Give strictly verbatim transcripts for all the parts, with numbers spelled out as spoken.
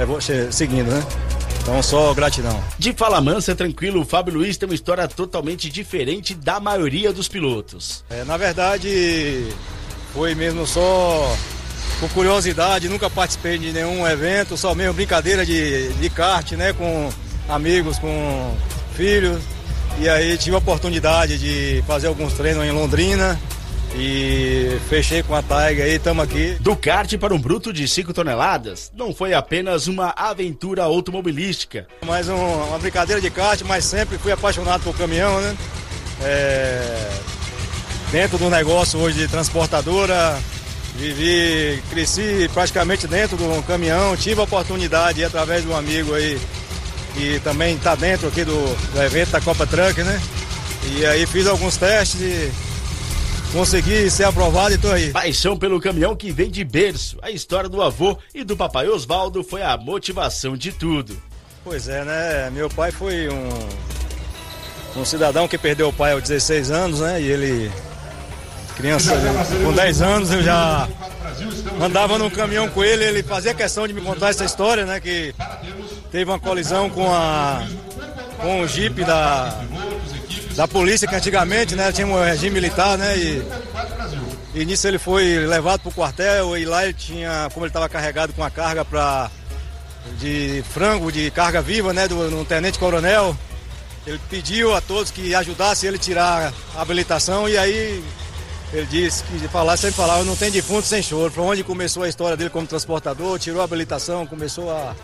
é, seguindo, né? Então, só gratidão. De fala mansa, tranquilo, o Fábio Luiz tem uma história totalmente diferente da maioria dos pilotos. É, na verdade, foi mesmo só por curiosidade, nunca participei de nenhum evento, só mesmo brincadeira de, de kart, né? Com amigos, com filhos. E aí tive a oportunidade de fazer alguns treinos em Londrina. E fechei com a Tiger aí, estamos aqui. Do kart para um bruto de cinco toneladas, não foi apenas uma aventura automobilística. Mais um, uma brincadeira de kart, mas sempre fui apaixonado por caminhão, né? É, dentro do negócio hoje de transportadora, vivi, cresci praticamente dentro do caminhão, tive a oportunidade através de um amigo aí, que também está dentro aqui do, do evento da Copa Truck, né? E aí fiz alguns testes e consegui ser aprovado e tô aí. Paixão pelo caminhão que vem de berço. A história do avô e do papai Osvaldo foi a motivação de tudo. Pois é, né? Meu pai foi um, um cidadão que perdeu o pai aos dezesseis anos, né? E ele, criança, com dez anos, eu já andava num caminhão com ele. Ele fazia questão de me contar essa história, né? Que teve uma colisão com, a, com o Jeep da... da polícia, que antigamente, né, tinha um regime militar, né, e, e nisso ele foi levado para o quartel e lá ele tinha, como ele estava carregado com a carga pra, de frango, de carga viva, né, do, do tenente-coronel, ele pediu a todos que ajudassem ele a tirar a habilitação e aí ele disse que falar, sempre falava, não tem defunto sem choro. Foi onde começou a história dele como transportador, tirou a habilitação, começou a,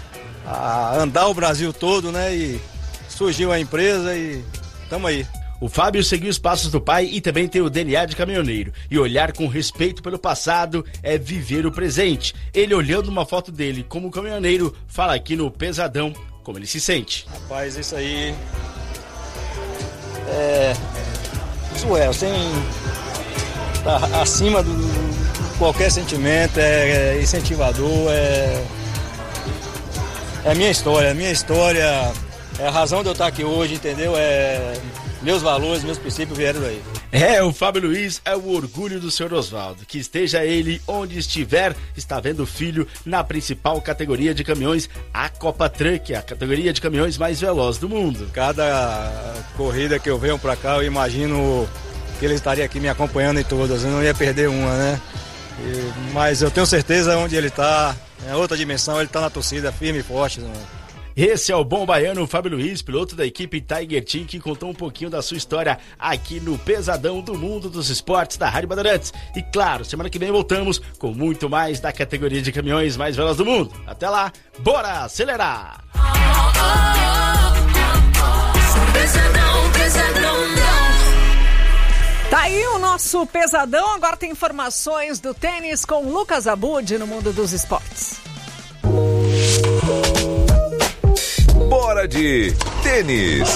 a andar o Brasil todo, né, e surgiu a empresa e tamo aí. O Fábio seguiu os passos do pai e também tem o D N A de caminhoneiro. E olhar com respeito pelo passado é viver o presente. Ele, olhando uma foto dele como caminhoneiro, fala aqui no Pesadão como ele se sente. Rapaz, isso aí é surreal, sem tá acima de qualquer sentimento, é incentivador, é é minha história, minha história. É a razão de eu estar aqui hoje, entendeu? É meus valores, meus princípios vieram daí. É, o Fábio Luiz é o orgulho do senhor Osvaldo. Que esteja ele onde estiver, está vendo o filho na principal categoria de caminhões, a Copa Truck, a categoria de caminhões mais veloz do mundo. Cada corrida que eu venho pra cá, eu imagino que ele estaria aqui me acompanhando em todas, eu não ia perder uma, né? E, mas eu tenho certeza onde ele está, é outra dimensão, ele está na torcida firme e forte, né? Esse é o bom baiano Fábio Luiz, piloto da equipe Tiger Team, que contou um pouquinho da sua história aqui no Pesadão do Mundo dos Esportes da Rádio Bandeirantes. E claro, semana que vem voltamos com muito mais da categoria de caminhões mais velozes do mundo. Até lá, bora acelerar! Pesadão, pesadão, tá aí o nosso Pesadão, agora tem informações do tênis com Lucas Abud no Mundo dos Esportes. Bora de tênis.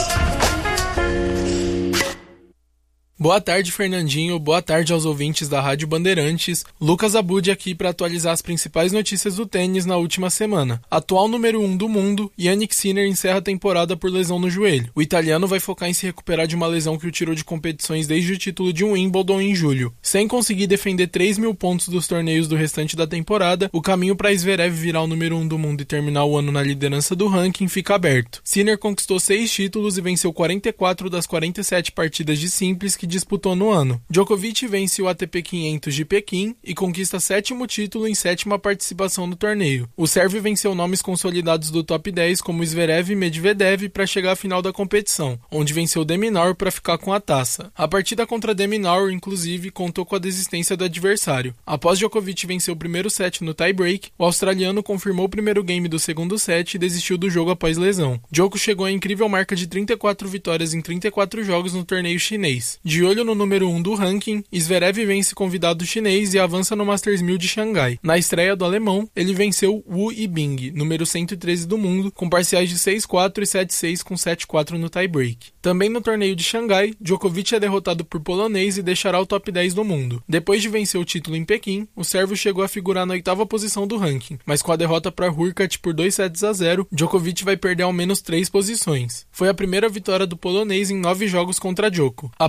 Boa tarde, Fernandinho. Boa tarde aos ouvintes da Rádio Bandeirantes. Lucas Abud aqui para atualizar as principais notícias do tênis na última semana. Atual número um do mundo, Jannik Sinner encerra a temporada por lesão no joelho. O italiano vai focar em se recuperar de uma lesão que o tirou de competições desde o título de Wimbledon em julho. Sem conseguir defender três mil pontos dos torneios do restante da temporada, o caminho para Zverev virar o número um do mundo e terminar o ano na liderança do ranking fica aberto. Sinner conquistou seis títulos e venceu quarenta e quatro das quarenta e sete partidas de simples que disputou no ano. Djokovic vence o A T P quinhentos de Pequim e conquista sétimo título em sétima participação no torneio. O sérvio venceu nomes consolidados do top dez como Zverev e Medvedev para chegar à final da competição, onde venceu De Minaur para ficar com a taça. A partida contra De Minaur, inclusive, contou com a desistência do adversário. Após Djokovic vencer o primeiro set no tie-break, o australiano confirmou o primeiro game do segundo set e desistiu do jogo após lesão. Djoko chegou à incrível marca de trinta e quatro vitórias em trinta e quatro jogos no torneio chinês. De olho no número um do ranking, Zverev vence convidado chinês e avança no Masters mil de Xangai. Na estreia do alemão, ele venceu Wu Yibing, número cento e treze do mundo, com parciais de seis a quatro e sete a seis com sete a quatro no tie-break. Também no torneio de Xangai, Djokovic é derrotado por polonês e deixará o top dez do mundo. Depois de vencer o título em Pequim, o sérvio chegou a figurar na oitava posição do ranking, mas com a derrota para Hurkacz por dois sets a zero, Djokovic vai perder ao menos três posições. Foi a primeira vitória do polonês em nove jogos contra Djoko. Após ficar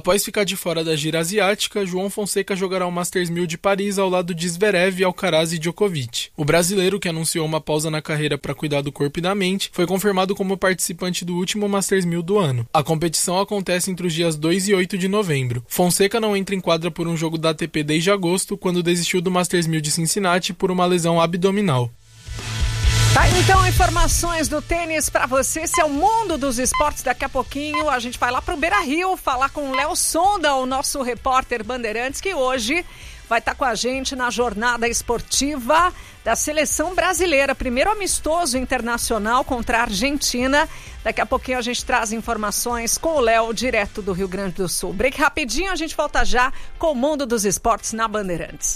ficar de fora da gira asiática, João Fonseca jogará o Masters mil de Paris ao lado de Zverev, Alcaraz e Djokovic. O brasileiro, que anunciou uma pausa na carreira para cuidar do corpo e da mente, foi confirmado como participante do último Masters mil do ano. A competição acontece entre os dias dois e oito de novembro. Fonseca não entra em quadra por um jogo da A T P desde agosto, quando desistiu do Masters mil de Cincinnati por uma lesão abdominal. Tá, então, informações do tênis para você. Esse é o mundo dos esportes. Daqui a pouquinho a gente vai lá pro Beira-Rio falar com o Léo Sonda, o nosso repórter Bandeirantes, que hoje vai estar com a gente na jornada esportiva da seleção brasileira. Primeiro amistoso internacional contra a Argentina. Daqui a pouquinho a gente traz informações com o Léo, direto do Rio Grande do Sul. Break rapidinho, a gente volta já com o mundo dos esportes na Bandeirantes.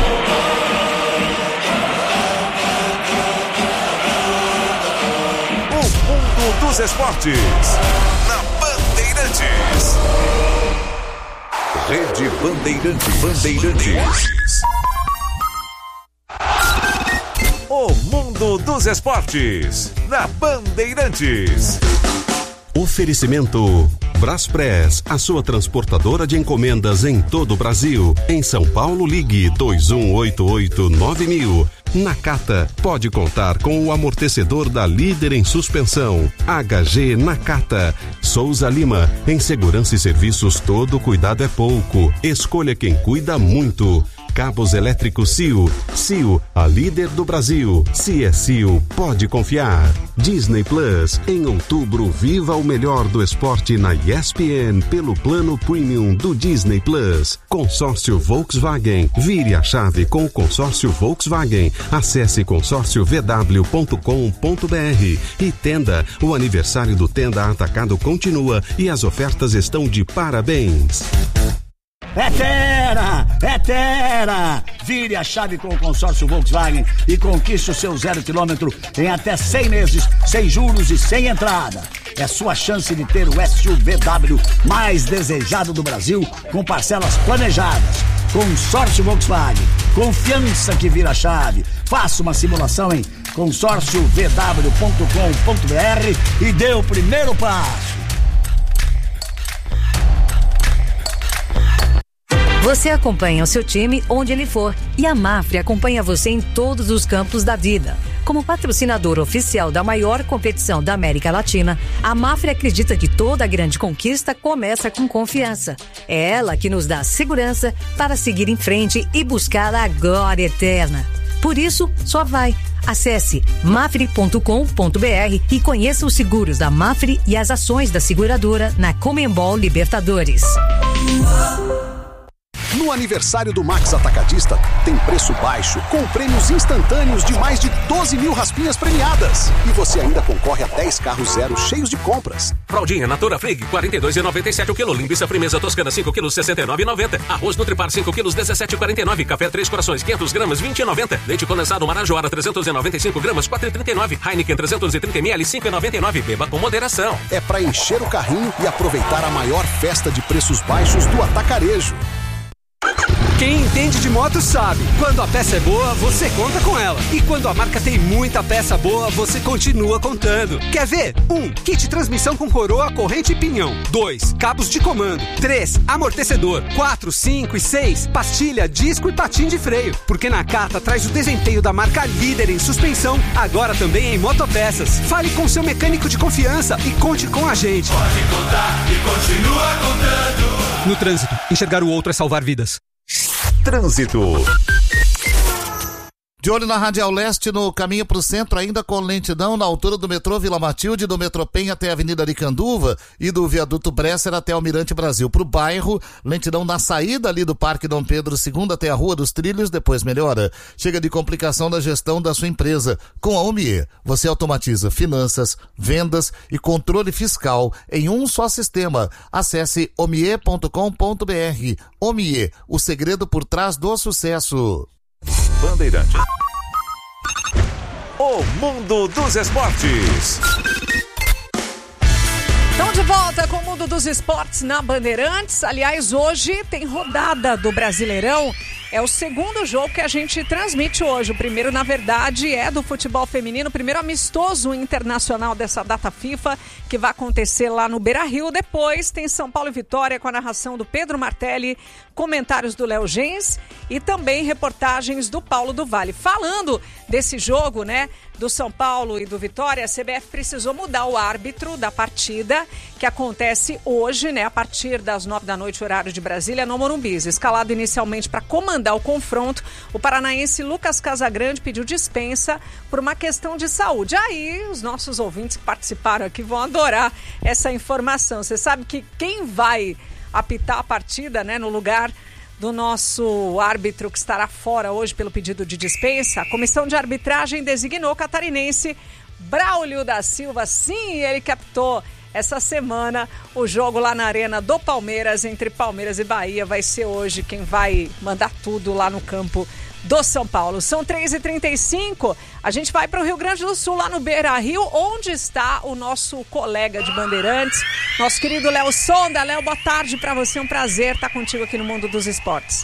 Mundo dos esportes na Bandeirantes. Rede Bandeirantes. Bandeirantes. O mundo dos esportes na Bandeirantes. Oferecimento Braspress, a sua transportadora de encomendas em todo o Brasil. Em São Paulo, ligue dois um oito oito nove mil. Nakata, pode contar com o amortecedor da líder em suspensão. H G Nakata. Souza Lima, em segurança e serviços todo cuidado é pouco. Escolha quem cuida muito. Cabos elétricos C I O. C I O, a líder do Brasil. Se é C I O, pode confiar. Disney Plus. Em outubro, viva o melhor do esporte na E S P N pelo plano premium do Disney Plus. Consórcio Volkswagen. Vire a chave com o consórcio Volkswagen. Acesse consórcio v w ponto com ponto b r. E Tenda. O aniversário do Tenda Atacado continua e as ofertas estão de parabéns. É Tera! É Tera! Vire a chave com o consórcio Volkswagen e conquiste o seu zero quilômetro em até cem meses, sem juros e sem entrada. É sua chance de ter o S U V W mais desejado do Brasil, com parcelas planejadas. Consórcio Volkswagen. Confiança que vira chave. Faça uma simulação em consórcio v w ponto com ponto b r e dê o primeiro passo. Você acompanha o seu time onde ele for e a Mafre acompanha você em todos os campos da vida. Como patrocinador oficial da maior competição da América Latina, a Mafre acredita que toda grande conquista começa com confiança. É ela que nos dá segurança para seguir em frente e buscar a glória eterna. Por isso, só vai. Acesse mafre ponto com ponto b r e conheça os seguros da Mafre e as ações da seguradora na Conmebol Libertadores. No aniversário do Max Atacadista, tem preço baixo, com prêmios instantâneos de mais de doze mil raspinhas premiadas. E você ainda concorre a dez carros zero cheios de compras. Fraldinha Natura Frig, quarenta e dois reais e noventa e sete centavos o quilo. Linguiça Frimeza Toscana, cinco quilos, sessenta e nove reais e noventa centavos. Arroz Nutripar, cinco quilos, dezessete reais e quarenta e nove centavos. Café Três Corações, quinhentos gramas, vinte reais e noventa centavos. Leite condensado Marajoara, trezentos e noventa e cinco gramas, quatro reais e trinta e nove centavos. Heineken, trezentos e trinta mililitros, cinco reais e noventa e nove centavos. Beba com moderação. É pra encher o carrinho e aproveitar a maior festa de preços baixos do atacarejo. Quem entende de moto sabe, quando a peça é boa, você conta com ela. E quando a marca tem muita peça boa, você continua contando. Quer ver? um. Kit transmissão com coroa, corrente e pinhão. dois. Cabos de comando. três. Amortecedor. quatro, cinco e seis. Pastilha, disco e patim de freio. Porque Nakata traz o desempenho da marca líder em suspensão, agora também em motopeças. Fale com seu mecânico de confiança e conte com a gente. Pode contar e continua contando. No trânsito, enxergar o outro é salvar vidas. Trânsito. De olho na Radial Leste, no caminho para o centro, ainda com lentidão na altura do metrô Vila Matilde, do metrô Penha até a Avenida Aricanduva e do viaduto Bresser até Almirante Brasil. Para o bairro, lentidão na saída ali do Parque Dom Pedro segundo até a Rua dos Trilhos, depois melhora. Chega de complicação da gestão da sua empresa. Com a Omie, você automatiza finanças, vendas e controle fiscal em um só sistema. Acesse omie ponto com ponto b r. Omie, o segredo por trás do sucesso. Bandeirante. O mundo dos esportes. Estamos de volta com o mundo dos esportes na Bandeirantes. Aliás, hoje tem rodada do Brasileirão é o segundo jogo que a gente transmite hoje. O primeiro, na verdade, é do futebol feminino, o primeiro amistoso internacional dessa data FIFA, que vai acontecer lá no Beira-Rio. Depois tem São Paulo e Vitória com a narração do Pedro Martelli, comentários do Léo Gens e também reportagens do Paulo do Vale. Falando desse jogo, né, do São Paulo e do Vitória, a C B F precisou mudar o árbitro da partida, que acontece hoje, né, a partir das nove da noite, horário de Brasília, no Morumbi. Escalado inicialmente para comandar o confronto, o paranaense Lucas Casagrande pediu dispensa por uma questão de saúde. Aí, os nossos ouvintes que participaram aqui vão adorar essa informação. Você sabe que quem vai apitar a partida, né, no lugar do nosso árbitro que estará fora hoje pelo pedido de dispensa, a comissão de arbitragem designou o catarinense Braulio da Silva. Sim, ele captou essa semana o jogo lá na Arena do Palmeiras, entre Palmeiras e Bahia. Vai ser hoje quem vai mandar tudo lá no campo do São Paulo. São três e trinta e cinco, a gente vai para o Rio Grande do Sul, lá no Beira-Rio, onde está o nosso colega de Bandeirantes, nosso querido Léo Sonda. Léo, boa tarde para você, é um prazer estar contigo aqui no Mundo dos Esportes.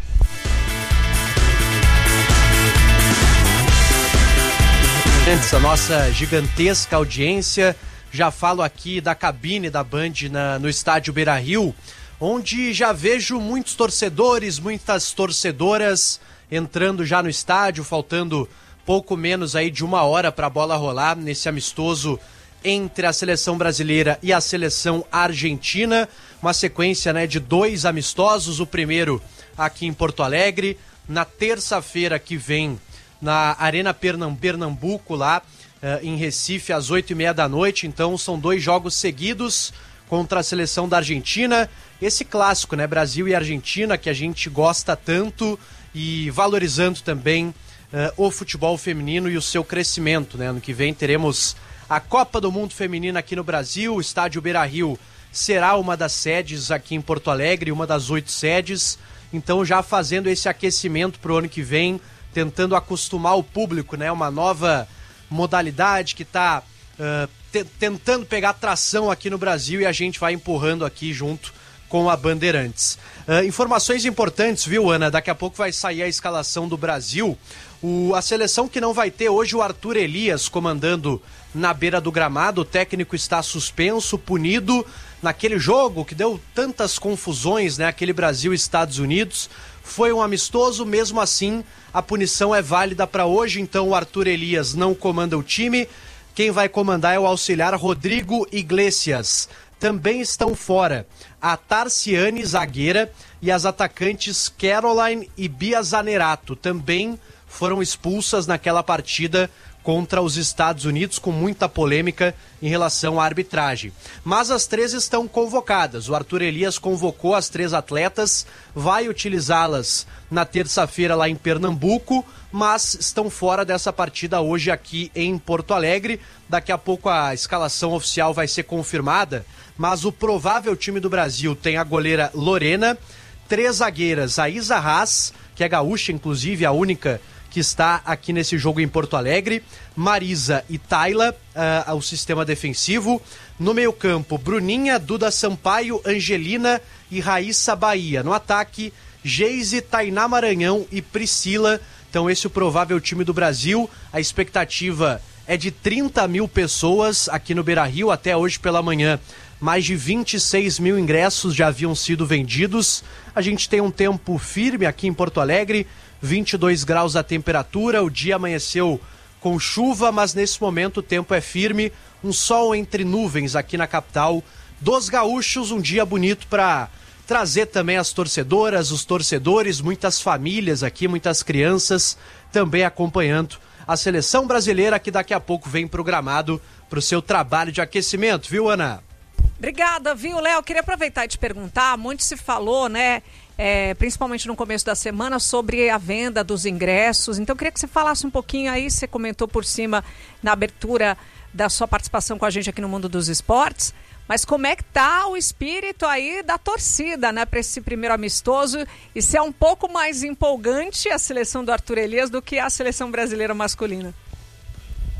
A nossa gigantesca audiência, já falo aqui da cabine da Band na, no estádio Beira-Rio, onde já vejo muitos torcedores, muitas torcedoras entrando já no estádio, faltando pouco menos aí de uma hora para a bola rolar nesse amistoso entre a seleção brasileira e a seleção argentina. Uma sequência, né, de dois amistosos, o primeiro aqui em Porto Alegre, na terça-feira que vem na Arena Pernambuco, lá uh, em Recife, às oito e meia da noite. Então são dois jogos seguidos contra a seleção da Argentina. Esse clássico, né, Brasil e Argentina, que a gente gosta tanto, e valorizando também uh, o futebol feminino e o seu crescimento, né? Ano que vem teremos a Copa do Mundo Feminina aqui no Brasil. O estádio Beira-Rio será uma das sedes aqui em Porto Alegre, uma das oito sedes. Então já fazendo esse aquecimento para o ano que vem, tentando acostumar o público, né? Uma nova modalidade que está uh, te- tentando pegar tração aqui no Brasil, e a gente vai empurrando aqui junto com a Bandeirantes. Uh, informações importantes, viu, Ana? Daqui a pouco vai sair a escalação do Brasil. O, a seleção que não vai ter hoje o Arthur Elias comandando na beira do gramado. O técnico está suspenso, punido naquele jogo que deu tantas confusões, né? Aquele Brasil e Estados Unidos. Foi um amistoso, mesmo assim a punição é válida para hoje, então o Arthur Elias não comanda o time. Quem vai comandar é o auxiliar Rodrigo Iglesias. Também estão fora a Tarciane, zagueira, e as atacantes Caroline e Bia Zanerato. Também foram expulsas naquela partida contra os Estados Unidos, com muita polêmica em relação à arbitragem. Mas as três estão convocadas. O Arthur Elias convocou as três atletas, vai utilizá-las na terça-feira lá em Pernambuco, mas estão fora dessa partida hoje aqui em Porto Alegre. Daqui a pouco a escalação oficial vai ser confirmada, mas o provável time do Brasil tem a goleira Lorena, três zagueiras, a Isa Haas, que é gaúcha, inclusive a única que está aqui nesse jogo em Porto Alegre, Marisa e Tayla, uh, o sistema defensivo. No meio campo, Bruninha, Duda Sampaio, Angelina e Raíssa Bahia. No ataque, Geise, Tainá Maranhão e Priscila. Então esse é o provável time do Brasil. A expectativa é de trinta mil pessoas aqui no Beira-Rio até hoje pela manhã. Mais de vinte e seis mil ingressos já haviam sido vendidos. A gente tem um tempo firme aqui em Porto Alegre, vinte e dois graus a temperatura, o dia amanheceu com chuva, mas nesse momento o tempo é firme, um sol entre nuvens aqui na capital dos gaúchos, um dia bonito para trazer também as torcedoras, os torcedores, muitas famílias aqui, muitas crianças também acompanhando a seleção brasileira, que daqui a pouco vem programado para o seu trabalho de aquecimento, viu, Ana? Obrigada, viu, Léo? Queria aproveitar e te perguntar, muito se falou, né, é, principalmente no começo da semana, sobre a venda dos ingressos. Então, eu queria que você falasse um pouquinho aí, você comentou por cima na abertura da sua participação com a gente aqui no Mundo dos Esportes, mas como é que tá o espírito aí da torcida, né, para esse primeiro amistoso, e se é um pouco mais empolgante a seleção do Arthur Elias do que a seleção brasileira masculina?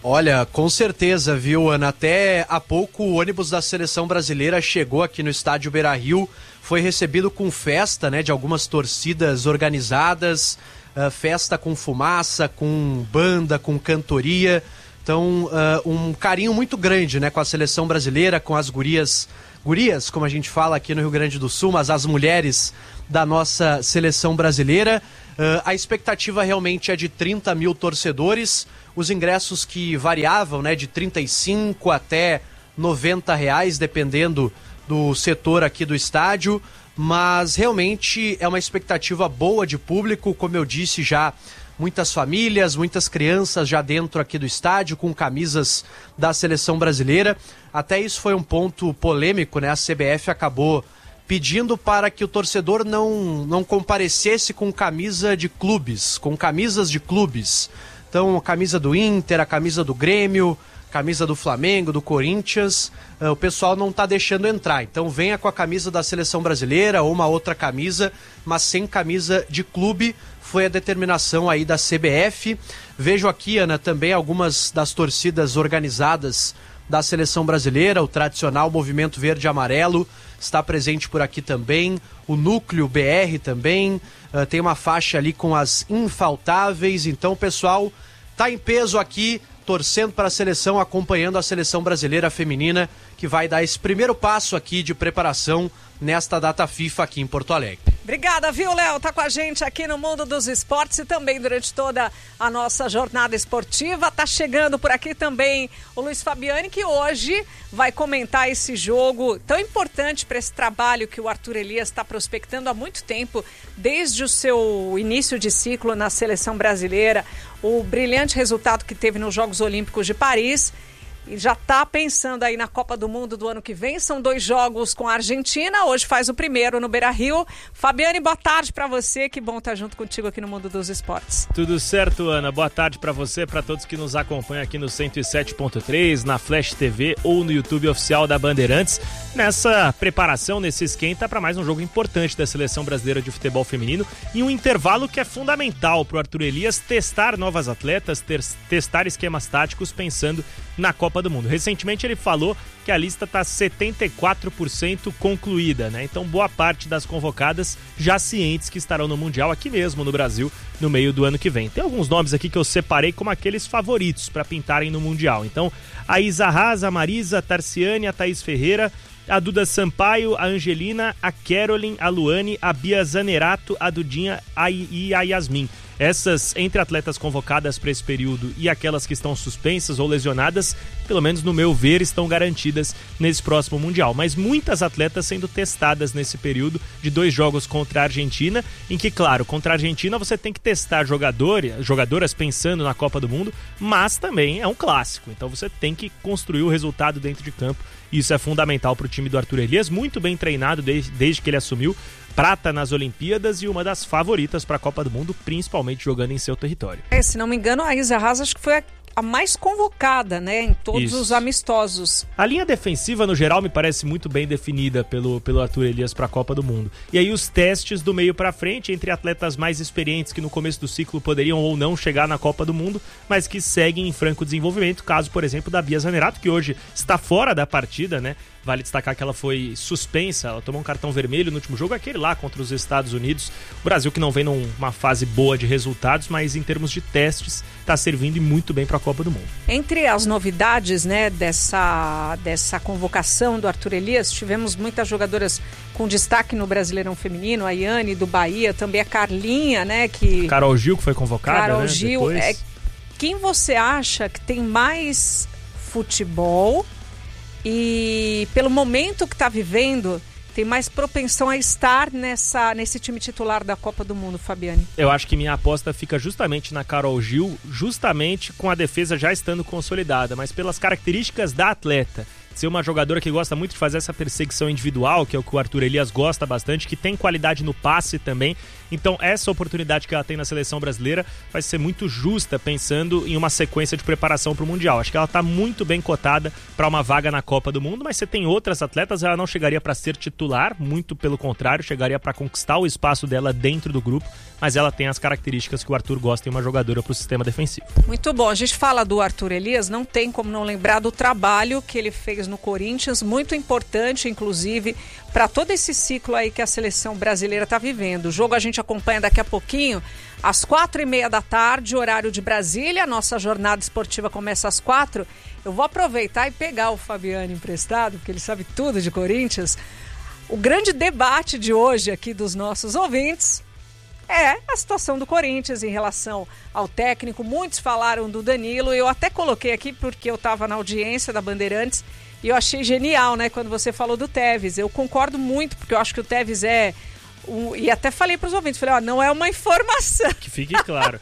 Olha, com certeza, viu, Ana? Até há pouco o ônibus da seleção brasileira chegou aqui no estádio Beira-Rio, foi recebido com festa, né, de algumas torcidas organizadas, uh, festa com fumaça, com banda, com cantoria. Então, uh, um carinho muito grande, né, com a seleção brasileira, com as gurias, gurias, como a gente fala aqui no Rio Grande do Sul, mas as mulheres da nossa seleção brasileira. Uh, a expectativa realmente é de trinta mil torcedores, os ingressos que variavam, né, de trinta e cinco até noventa reais, dependendo do setor aqui do estádio, mas realmente é uma expectativa boa de público, como eu disse já, muitas famílias, muitas crianças já dentro aqui do estádio, com camisas da seleção brasileira. Até isso foi um ponto polêmico, né, a C B F acabou pedindo para que o torcedor não, não comparecesse com camisa de clubes, com camisas de clubes. Então, a camisa do Inter, a camisa do Grêmio, camisa do Flamengo, do Corinthians, uh, o pessoal não está deixando entrar. Então, venha com a camisa da seleção brasileira ou uma outra camisa, mas sem camisa de clube. Foi a determinação aí da C B F. Vejo aqui, Ana, também algumas das torcidas organizadas da seleção brasileira, o tradicional Movimento Verde e Amarelo está presente por aqui também, o Núcleo B R também, uh, tem uma faixa ali com as infaltáveis. Então o pessoal tá em peso aqui, torcendo para a seleção, acompanhando a seleção brasileira feminina, que vai dar esse primeiro passo aqui de preparação nesta data FIFA aqui em Porto Alegre. Obrigada, viu, Léo? Tá com a gente aqui no Mundo dos Esportes e também durante toda a nossa jornada esportiva. Tá chegando por aqui também o Luiz Fabiani, que hoje vai comentar esse jogo tão importante para esse trabalho que o Arthur Elias está prospectando há muito tempo, desde o seu início de ciclo na seleção brasileira, o brilhante resultado que teve nos Jogos Olímpicos de Paris. E já está pensando aí na Copa do Mundo do ano que vem. São dois jogos com a Argentina. Hoje faz o primeiro no Beira-Rio. Fabiane, boa tarde para você. Que bom estar junto contigo aqui no Mundo dos Esportes. Tudo certo, Ana. Boa tarde para você, para todos que nos acompanham aqui no cento e sete ponto três, na Flash T V ou no YouTube oficial da Bandeirantes. Nessa preparação, nesse esquenta para mais um jogo importante da Seleção Brasileira de Futebol Feminino e um intervalo que é fundamental para o Arthur Elias testar novas atletas, ter, testar esquemas táticos pensando na Copa do Mundo. Recentemente ele falou que a lista está setenta e quatro por cento concluída, né? Então boa parte das convocadas já cientes que estarão no Mundial aqui mesmo no Brasil no meio do ano que vem. Tem alguns nomes aqui que eu separei como aqueles favoritos para pintarem no Mundial. Então a Isa Haas, a Marisa, a Tarciane, a Thaís Ferreira, a Duda Sampaio, a Angelina, a Caroline, a Luane, a Bia Zanerato, a Dudinha a e a Yasmin. Essas, entre atletas convocadas para esse período e aquelas que estão suspensas ou lesionadas, pelo menos no meu ver, estão garantidas nesse próximo Mundial. Mas muitas atletas sendo testadas nesse período de dois jogos contra a Argentina, em que, claro, contra a Argentina você tem que testar jogadores, jogadoras pensando na Copa do Mundo, mas também é um clássico. Então você tem que construir o resultado dentro de campo. Isso é fundamental para o time do Arthur Elias, muito bem treinado desde, desde que ele assumiu. Prata nas Olimpíadas e uma das favoritas para a Copa do Mundo, principalmente jogando em seu território. É, se não me engano, a Isa Haas acho que foi a, a mais convocada, né, em todos Isso. os amistosos. A linha defensiva, no geral, me parece muito bem definida pelo, pelo Arthur Elias para a Copa do Mundo. E aí os testes do meio para frente entre atletas mais experientes que no começo do ciclo poderiam ou não chegar na Copa do Mundo, mas que seguem em franco desenvolvimento. Caso, por exemplo, da Bia Zanerato, que hoje está fora da partida, né? Vale destacar que ela foi suspensa, ela tomou um cartão vermelho no último jogo, aquele lá contra os Estados Unidos. O Brasil que não vem numa fase boa de resultados, mas em termos de testes está servindo e muito bem para a Copa do Mundo. Entre as novidades, né, dessa, dessa convocação do Arthur Elias, tivemos muitas jogadoras com destaque no Brasileirão Feminino, a Yane do Bahia, também a Carlinha, né, que... Carol Gil que foi convocada, Carol né, Gil, depois. É... Quem você acha que tem mais futebol e pelo momento que está vivendo, tem mais propensão a estar nessa, nesse time titular da Copa do Mundo, Fabiane? Eu acho que minha aposta fica justamente na Carol Gil, justamente com a defesa já estando consolidada, mas pelas características da atleta ser uma jogadora que gosta muito de fazer essa perseguição individual, que é o que o Arthur Elias gosta bastante, que tem qualidade no passe também. Então essa oportunidade que ela tem na seleção brasileira vai ser muito justa, pensando em uma sequência de preparação para o Mundial. Acho que ela está muito bem cotada para uma vaga na Copa do Mundo, mas você tem outras atletas, ela não chegaria para ser titular, muito pelo contrário, chegaria para conquistar o espaço dela dentro do grupo, mas ela tem as características que o Arthur gosta em uma jogadora para o sistema defensivo. Muito bom, a gente fala do Arthur Elias, não tem como não lembrar do trabalho que ele fez no Corinthians, muito importante, inclusive, para todo esse ciclo aí que a seleção brasileira está vivendo. O jogo a gente acompanha daqui a pouquinho, às quatro e meia da tarde, horário de Brasília. A nossa jornada esportiva começa às quatro. Eu vou aproveitar e pegar o Fabiano emprestado, porque ele sabe tudo de Corinthians. O grande debate de hoje aqui dos nossos ouvintes é a situação do Corinthians em relação ao técnico. Muitos falaram do Danilo, eu até coloquei aqui porque eu estava na audiência da Bandeirantes e eu achei genial, né, quando você falou do Tevez. Eu concordo muito, porque eu acho que o Tevez é... Um, e até falei para os ouvintes, falei, ó, não é uma informação. Que fique claro.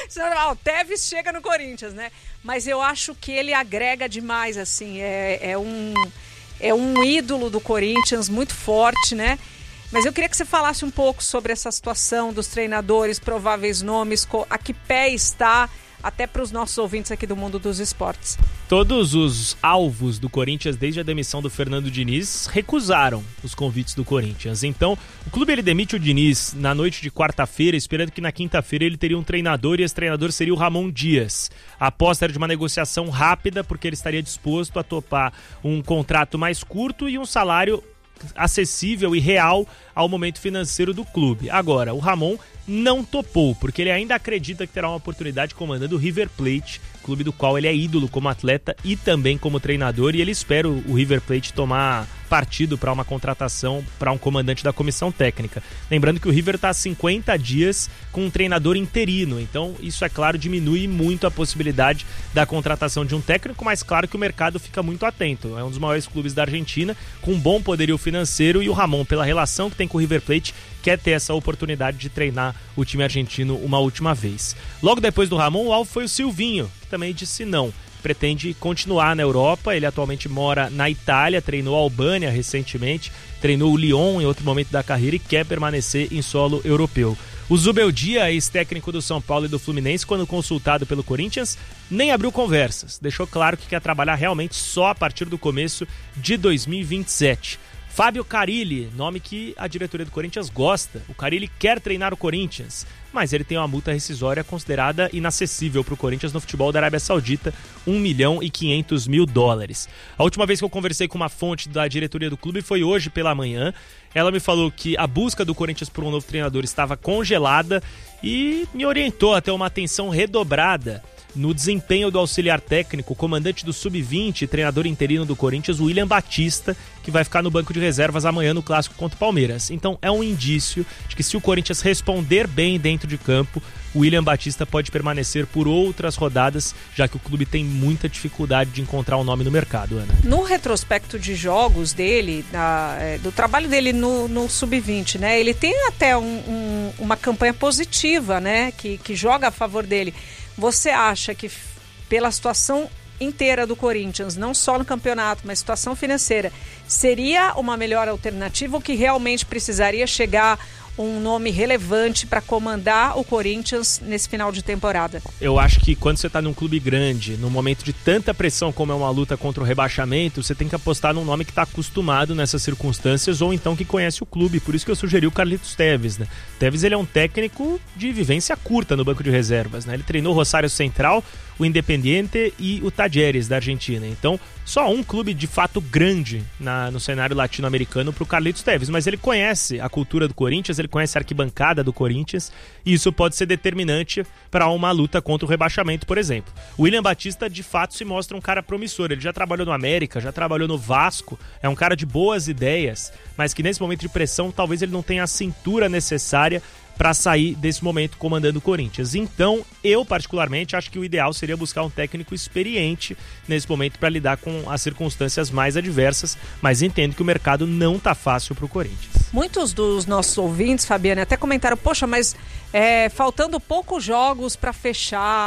O Tevez chega no Corinthians, né? Mas eu acho que ele agrega demais, assim, é, é, um, é um ídolo do Corinthians, muito forte, né? Mas eu queria que você falasse um pouco sobre essa situação dos treinadores, prováveis nomes, a que pé está, até para os nossos ouvintes aqui do mundo dos esportes. Todos os alvos do Corinthians, desde a demissão do Fernando Diniz, recusaram os convites do Corinthians. Então, o clube ele demite o Diniz na noite de quarta-feira, esperando que na quinta-feira ele teria um treinador, e esse treinador seria o Ramon Dias. A aposta era de uma negociação rápida, porque ele estaria disposto a topar um contrato mais curto e um salário acessível e real ao momento financeiro do clube. Agora, o Ramon não topou, porque ele ainda acredita que terá uma oportunidade comandando o River Plate, clube do qual ele é ídolo como atleta e também como treinador, e ele espera o River Plate tomar partido para uma contratação para um comandante da comissão técnica. Lembrando que o River está há cinquenta dias com um treinador interino, então isso, é claro, diminui muito a possibilidade da contratação de um técnico, mas claro que o mercado fica muito atento. É um dos maiores clubes da Argentina, com um bom poderio financeiro, e o Ramon, pela relação que tem com o River Plate, quer ter essa oportunidade de treinar o time argentino uma última vez. Logo depois do Ramon, o alvo foi o Silvinho, que também disse não. Pretende continuar na Europa, ele atualmente mora na Itália, treinou a Albânia recentemente, treinou o Lyon em outro momento da carreira e quer permanecer em solo europeu. O Zubeldia, ex-técnico do São Paulo e do Fluminense, quando consultado pelo Corinthians, nem abriu conversas, deixou claro que quer trabalhar realmente só a partir do começo de dois mil e vinte e sete. Fábio Carille, nome que a diretoria do Corinthians gosta. O Carille quer treinar o Corinthians, mas ele tem uma multa rescisória considerada inacessível para o Corinthians no futebol da Arábia Saudita, um milhão e quinhentos mil dólares. A última vez que eu conversei com uma fonte da diretoria do clube foi hoje pela manhã. Ela me falou que a busca do Corinthians por um novo treinador estava congelada e me orientou a ter uma atenção redobrada no desempenho do auxiliar técnico, comandante do sub vinte, treinador interino do Corinthians, William Batista, que vai ficar no banco de reservas amanhã no clássico contra o Palmeiras. Então é um indício de que, se o Corinthians responder bem dentro de campo, o William Batista pode permanecer por outras rodadas, já que o clube tem muita dificuldade de encontrar um nome no mercado, Ana. No retrospecto de jogos dele, da, é, do trabalho dele no, no sub vinte, né, ele tem até um, um, uma campanha positiva, né, que, que joga a favor dele. Você acha que, pela situação inteira do Corinthians, não só no campeonato, mas situação financeira, seria uma melhor alternativa, ou que realmente precisaria chegar um nome relevante para comandar o Corinthians nesse final de temporada? Eu acho que quando você está num clube grande, num momento de tanta pressão como é uma luta contra o rebaixamento, você tem que apostar num nome que está acostumado nessas circunstâncias, ou então que conhece o clube. Por isso que eu sugeri o Carlitos Tevez, né? Tevez, ele é um técnico de vivência curta no banco de reservas, né? Ele treinou o Rosário Central, o Independiente e o Talleres da Argentina. Então, só um clube de fato grande na, no cenário latino-americano para o Carlitos Tevez, mas ele conhece a cultura do Corinthians, ele conhece a arquibancada do Corinthians, e isso pode ser determinante para uma luta contra o rebaixamento, por exemplo. O William Batista, de fato, se mostra um cara promissor. Ele já trabalhou no América, já trabalhou no Vasco, é um cara de boas ideias, mas que nesse momento de pressão talvez ele não tenha a cintura necessária para sair desse momento comandando o Corinthians. Então, eu particularmente acho que o ideal seria buscar um técnico experiente nesse momento para lidar com as circunstâncias mais adversas, mas entendo que o mercado não tá fácil para o Corinthians. Muitos dos nossos ouvintes, Fabiana, até comentaram, poxa, mas é, faltando poucos jogos para fechar,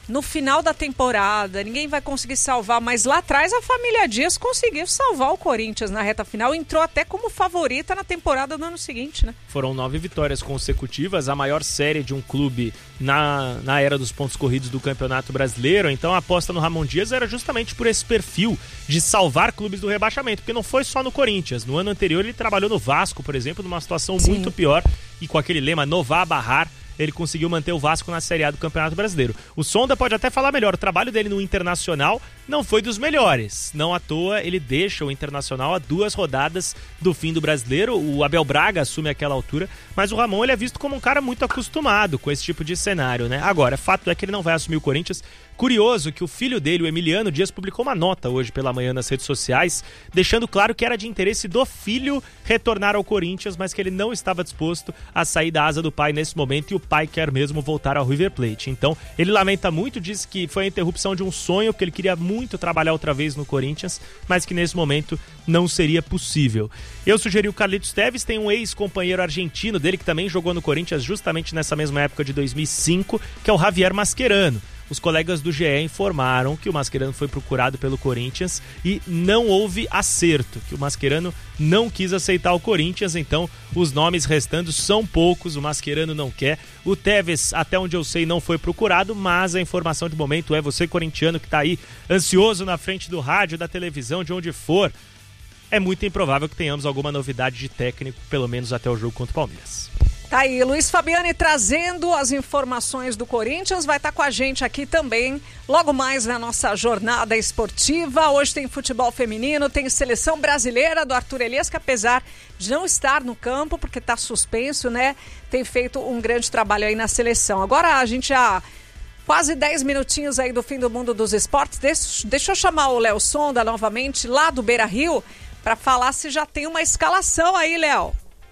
no final da temporada, ninguém vai conseguir salvar, mas lá atrás a família Dias conseguiu salvar o Corinthians na reta final, entrou até como favorita na temporada do ano seguinte, né? Foram nove vitórias consecutivas, a maior série de um clube na, na era dos pontos corridos do Campeonato Brasileiro, então a aposta no Ramon Dias era justamente por esse perfil de salvar clubes do rebaixamento, porque não foi só no Corinthians, no ano anterior ele trabalhou no Vasco, por exemplo, numa situação Sim. muito pior, e com aquele lema, Nová Barrar, ele conseguiu manter o Vasco na Série A do Campeonato Brasileiro. O Sonda pode até falar melhor, o trabalho dele no Internacional não foi dos melhores. Não à toa, ele deixa o Internacional a duas rodadas do fim do Brasileiro. O Abel Braga assume aquela altura, mas o Ramon ele é visto como um cara muito acostumado com esse tipo de cenário, né? Agora, fato é que ele não vai assumir o Corinthians. Curioso que o filho dele, o Emiliano Dias, publicou uma nota hoje pela manhã nas redes sociais, deixando claro que era de interesse do filho retornar ao Corinthians, mas que ele não estava disposto a sair da asa do pai nesse momento e o pai quer mesmo voltar ao River Plate. Então, ele lamenta muito, diz que foi a interrupção de um sonho, que ele queria muito trabalhar outra vez no Corinthians, mas que nesse momento não seria possível. Eu sugeri o Carlitos Teves, tem um ex-companheiro argentino dele que também jogou no Corinthians justamente nessa mesma época de dois mil e cinco, que é o Javier Mascherano. Os colegas do G E informaram que o Mascherano foi procurado pelo Corinthians e não houve acerto, que o Mascherano não quis aceitar o Corinthians, então os nomes restando são poucos, o Mascherano não quer. O Teves, até onde eu sei, não foi procurado, mas a informação de momento é você, corintiano, que está aí ansioso na frente do rádio, da televisão, de onde for, é muito improvável que tenhamos alguma novidade de técnico, pelo menos até o jogo contra o Palmeiras. Tá aí, Luiz Fabiani trazendo as informações do Corinthians, vai estar com a gente aqui também, logo mais na nossa jornada esportiva. Hoje tem futebol feminino, tem seleção brasileira do Arthur Elias, que apesar de não estar no campo, porque está suspenso, né, tem feito um grande trabalho aí na seleção. Agora a gente já... Quase dez minutinhos aí do fim do mundo dos esportes. Deixa, deixa eu chamar o Léo Sonda novamente, lá do Beira-Rio, para falar se já tem uma escalação aí, Léo.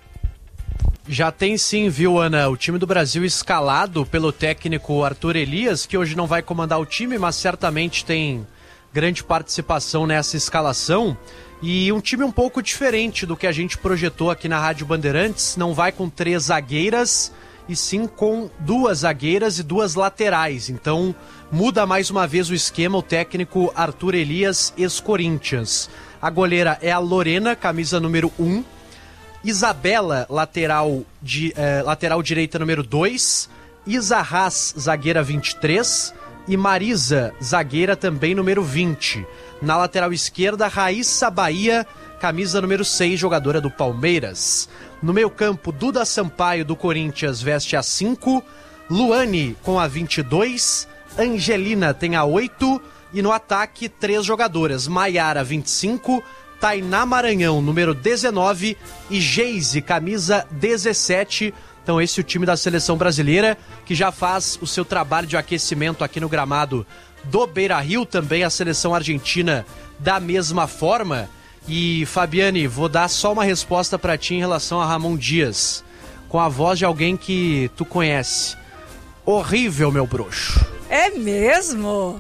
Já tem sim, viu, Ana? O time do Brasil escalado pelo técnico Arthur Elias, que hoje não vai comandar o time, mas certamente tem grande participação nessa escalação. E um time um pouco diferente do que a gente projetou aqui na Rádio Bandeirantes. Não vai com três zagueiras, e sim com duas zagueiras e duas laterais. Então muda mais uma vez o esquema o técnico Arthur Elias, ex-Corinthians. A goleira é a Lorena, camisa número um. Isabela, lateral, de, eh, lateral direita número dois. Isa Haas, zagueira vinte e três. E Marisa, zagueira também número vinte. Na lateral esquerda, Raíssa Bahia, camisa número seis, jogadora do Palmeiras. No meio campo, Duda Sampaio do Corinthians veste a cinco. Luane com a vinte e dois. Angelina tem a oito. E no ataque, três jogadoras. Maiara, vinte e cinco. Tainá Maranhão, número dezenove, e Geise, camisa dezessete. Então esse é o time da seleção brasileira, que já faz o seu trabalho de aquecimento aqui no gramado do Beira-Rio, também a seleção argentina da mesma forma. E, Fabiane, vou dar só uma resposta pra ti em relação a Ramon Dias, com a voz de alguém que tu conhece. Horrível, meu bruxo. É mesmo?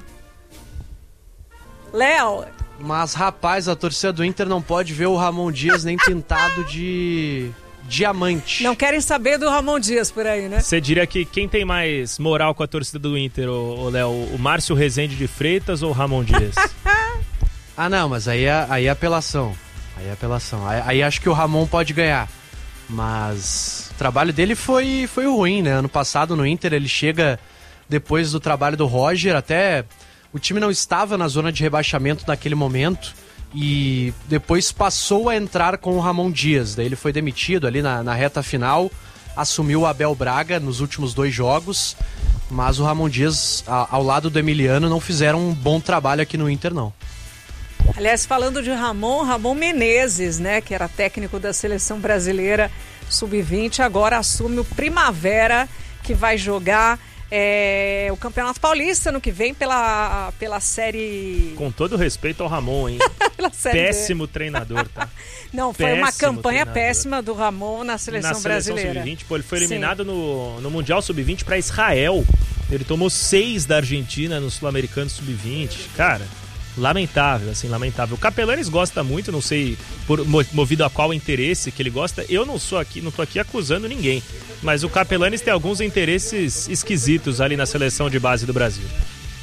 Léo... Mas, rapaz, a torcida do Inter não pode ver o Ramon Dias nem pintado de diamante. Não querem saber do Ramon Dias por aí, né? Você diria que quem tem mais moral com a torcida do Inter, o Léo, o Márcio Rezende de Freitas ou o Ramon Dias? Ah, não, mas aí é, aí é apelação. Aí é apelação. Aí, aí acho que o Ramon pode ganhar. Mas o trabalho dele foi, foi ruim, né? Ano passado no Inter ele chega depois do trabalho do Roger, até... O time não estava na zona de rebaixamento naquele momento e depois passou a entrar com o Ramon Dias. Daí ele foi demitido ali na, na reta final, assumiu o Abel Braga nos últimos dois jogos, mas o Ramon Dias, a, ao lado do Emiliano, não fizeram um bom trabalho aqui no Inter, não. Aliás, falando de Ramon, Ramon Menezes, né, que era técnico da seleção brasileira sub vinte, agora assume o Primavera, que vai jogar... É, o Campeonato Paulista no que vem pela, pela série... Com todo respeito ao Ramon, hein? Péssimo D. treinador, tá? Não, foi Péssimo uma campanha treinador. péssima do Ramon na seleção, na seleção brasileira. sub vinte, pô, ele foi eliminado no, no Mundial sub vinte para Israel. Ele tomou seis da Argentina no Sul-Americano sub vinte. Cara, lamentável, assim, lamentável. O Capelanes gosta muito, não sei por, movido a qual interesse que ele gosta. Eu não sou aqui, não tô aqui acusando ninguém. Mas o Capelanes tem alguns interesses esquisitos ali na seleção de base do Brasil.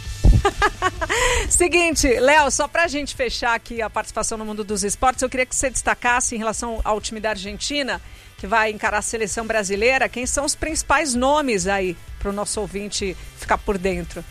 Seguinte, Léo, só pra gente fechar aqui a participação no mundo dos esportes, eu queria que você destacasse em relação ao time da Argentina, que vai encarar a seleção brasileira, quem são os principais nomes aí pro nosso ouvinte ficar por dentro.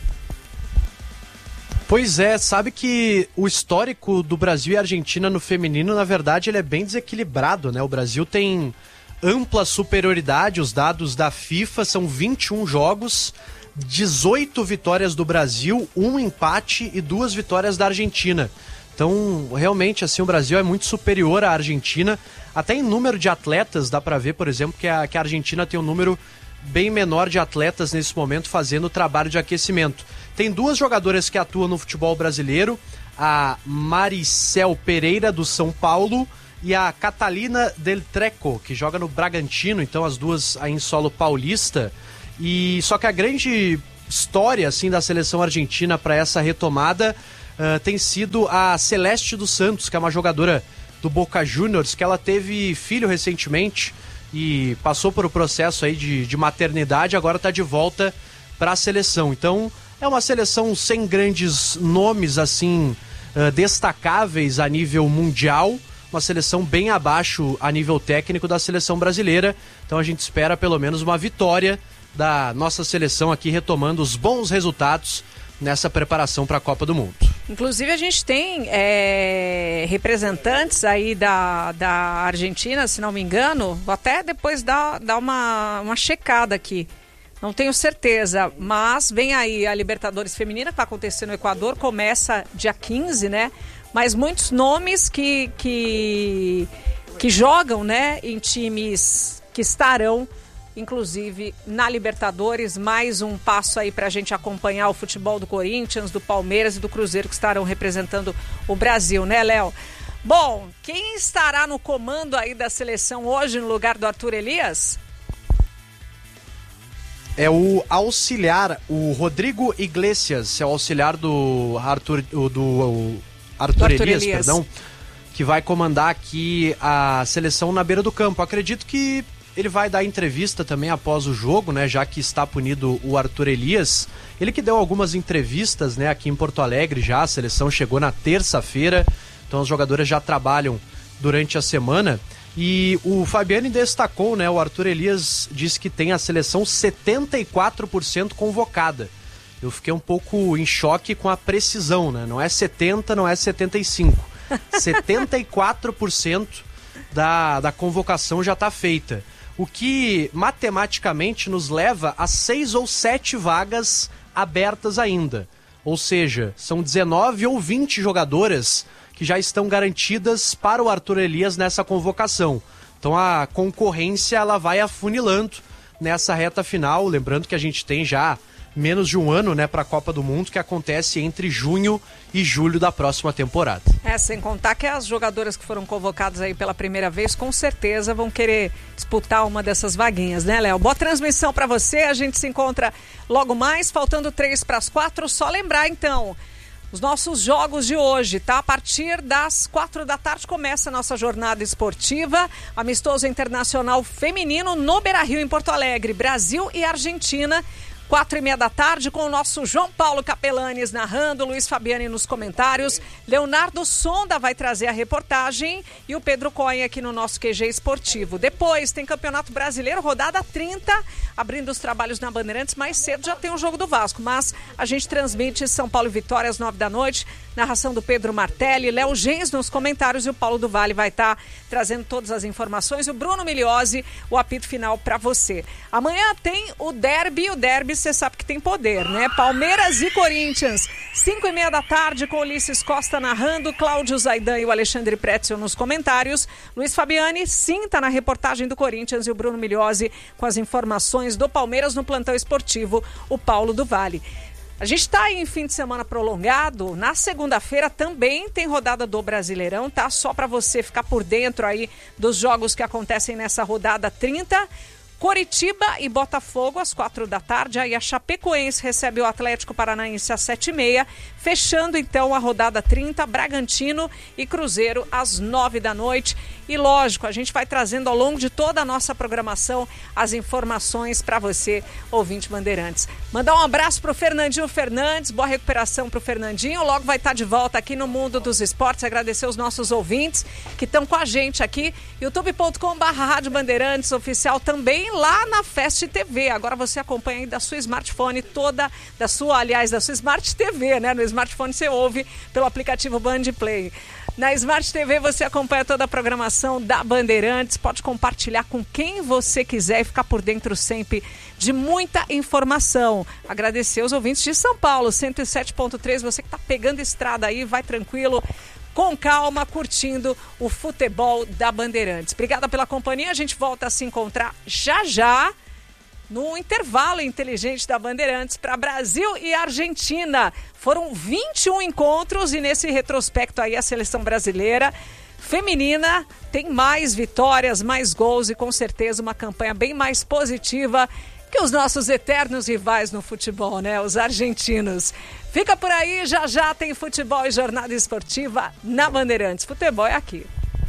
Pois é, sabe que o histórico do Brasil e Argentina no feminino, na verdade, ele é bem desequilibrado, né? O Brasil tem ampla superioridade, os dados da FIFA são vinte e um jogos, dezoito vitórias do Brasil, um empate e duas vitórias da Argentina. Então, realmente, assim, o Brasil é muito superior à Argentina. Até em número de atletas, dá pra ver, por exemplo, que a, que a Argentina tem um número bem menor de atletas nesse momento fazendo o trabalho de aquecimento. Tem duas jogadoras que atuam no futebol brasileiro, a Maricel Pereira, do São Paulo, e a Catalina Del Treco, que joga no Bragantino, então as duas aí em solo paulista. E só que a grande história assim da seleção argentina para essa retomada uh, tem sido a Celeste dos Santos, que é uma jogadora do Boca Juniors, que ela teve filho recentemente e passou por o processo aí de, de maternidade, agora está de volta para a seleção. Então é uma seleção sem grandes nomes assim uh, destacáveis a nível mundial, uma seleção bem abaixo a nível técnico da seleção brasileira. Então a gente espera pelo menos uma vitória da nossa seleção aqui, retomando os bons resultados nessa preparação para a Copa do Mundo. Inclusive a gente tem é, representantes aí da, da Argentina, se não me engano, vou até depois dar, dar uma, uma checada aqui, não tenho certeza, mas vem aí a Libertadores Feminina que vai acontecer no Equador, começa dia quinze, né? Mas muitos nomes que, que, que jogam, né, em times que estarão, inclusive, na Libertadores. Mais um passo aí para a gente acompanhar o futebol do Corinthians, do Palmeiras e do Cruzeiro, que estarão representando o Brasil, né, Léo? Bom, quem estará no comando aí da seleção hoje no lugar do Arthur Elias? É o auxiliar, o Rodrigo Iglesias, é o auxiliar do Arthur, do, do Arthur, Arthur Elias, Elias, perdão, que vai comandar aqui a seleção na beira do campo. Acredito que ele vai dar entrevista também após o jogo, né, já que está punido o Arthur Elias. Ele que deu algumas entrevistas, né, aqui em Porto Alegre já, a seleção chegou na terça-feira, então os jogadores já trabalham durante a semana. E o Fabiani destacou, né, o Arthur Elias disse que tem a seleção setenta e quatro por cento convocada. Eu fiquei um pouco em choque com a precisão, né? Não é setenta, não é setenta e cinco. setenta e quatro por cento da, da convocação já está feita. O que matematicamente nos leva a seis ou sete vagas abertas ainda. Ou seja, são dezenove ou vinte jogadoras que já estão garantidas para o Arthur Elias nessa convocação. Então a concorrência ela vai afunilando nessa reta final. Lembrando que a gente tem já menos de um ano, né, para a Copa do Mundo, que acontece entre junho e julho da próxima temporada. É, sem contar que as jogadoras que foram convocadas aí pela primeira vez, com certeza vão querer disputar uma dessas vaguinhas, né, Léo? Boa transmissão para você, a gente se encontra logo mais, faltando três para as quatro. Só lembrar, então, os nossos jogos de hoje, tá? A partir das quatro da tarde começa a nossa jornada esportiva, amistoso internacional feminino no Beira-Rio, em Porto Alegre, Brasil e Argentina. Quatro e meia da tarde, com o nosso João Paulo Capelanes narrando, Luiz Fabiani nos comentários, Leonardo Sonda vai trazer a reportagem e o Pedro Cohen aqui no nosso Q G Esportivo. Depois tem Campeonato Brasileiro, rodada trinta, abrindo os trabalhos na Bandeirantes. Mais cedo já tem o jogo do Vasco, mas a gente transmite São Paulo e Vitória às nove da noite, narração do Pedro Martelli, Léo Gens nos comentários e o Paulo do Vale vai estar tá trazendo todas as informações. O Bruno Miliose, o apito final para você. Amanhã tem o derby, o derby você sabe que tem poder, né? Palmeiras e Corinthians, cinco e meia da tarde, com Ulisses Costa narrando, Cláudio Zaidan e o Alexandre Pretzel nos comentários, Luiz Fabiani, sim, tá na reportagem do Corinthians, e o Bruno Miliose com as informações do Palmeiras no plantão esportivo, o Paulo do Vale. A gente está em fim de semana prolongado. Na segunda-feira também tem rodada do Brasileirão, tá? Só para você ficar por dentro aí dos jogos que acontecem nessa rodada trinta. Coritiba e Botafogo às quatro da tarde, aí a Chapecoense recebe o Atlético Paranaense às sete e meia, fechando então a rodada trinta, Bragantino e Cruzeiro às nove da noite. E lógico, a gente vai trazendo ao longo de toda a nossa programação as informações para você, ouvinte Bandeirantes. Mandar um abraço pro Fernandinho Fernandes, boa recuperação pro Fernandinho, logo vai estar de volta aqui no Mundo dos Esportes. Agradecer os nossos ouvintes que estão com a gente aqui, youtube ponto com barra Rádio Bandeirantes oficial, também lá na Fest T V. Agora você acompanha aí da sua smartphone toda, da sua, aliás, da sua Smart T V, né? No smartphone você ouve pelo aplicativo Band Play. Na Smart T V você acompanha toda a programação da Bandeirantes, pode compartilhar com quem você quiser e ficar por dentro sempre de muita informação. Agradecer os ouvintes de São Paulo, cento e sete ponto três, você que está pegando estrada aí, vai tranquilo, com calma, curtindo o futebol da Bandeirantes. Obrigada pela companhia, a gente volta a se encontrar já já no intervalo inteligente da Bandeirantes para Brasil e Argentina. Foram vinte e um encontros e nesse retrospecto aí a seleção brasileira feminina tem mais vitórias, mais gols e com certeza uma campanha bem mais positiva que os nossos eternos rivais no futebol, né? Os argentinos. Fica por aí, já já tem futebol e jornada esportiva na Bandeirantes. Futebol é aqui.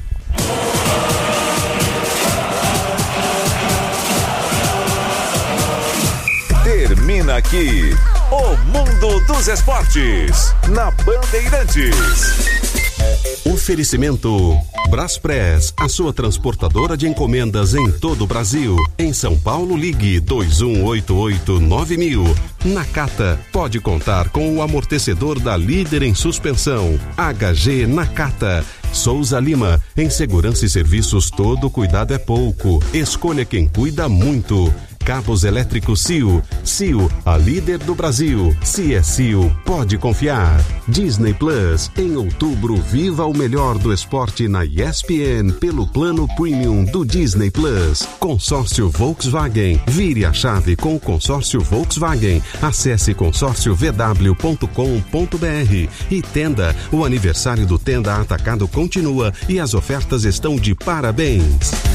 Termina aqui o Mundo dos Esportes na Bandeirantes. Oferecimento Braspress, a sua transportadora de encomendas em todo o Brasil. Em São Paulo, ligue dois um oito oito nove mil. Nakata, pode contar com o amortecedor da líder em suspensão. H G Nakata. Souza Lima, em segurança e serviços todo cuidado é pouco. Escolha quem cuida muito. Cabos elétricos C I O. C I O, a líder do Brasil. Se é C I O, pode confiar. Disney Plus, em outubro, viva o melhor do esporte na E S P N pelo plano premium do Disney Plus. Consórcio Volkswagen, vire a chave com o consórcio Volkswagen. Acesse consórcio v w ponto com ponto b r. E Tenda, o aniversário do Tenda Atacado continua e as ofertas estão de parabéns.